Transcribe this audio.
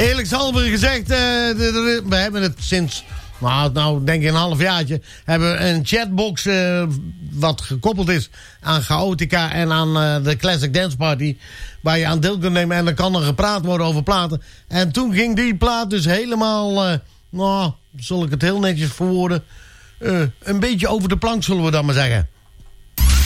Eerlijkshalve gezegd, we hebben het sinds, nou denk ik een halfjaartje, hebben we een chatbox wat gekoppeld is aan Chaotica en aan de Classic Dance Party, waar je aan deel kunt nemen en dan kan er gepraat worden over platen. En toen ging die plaat dus helemaal, zal ik het heel netjes verwoorden, een beetje over de plank, zullen we dan maar zeggen.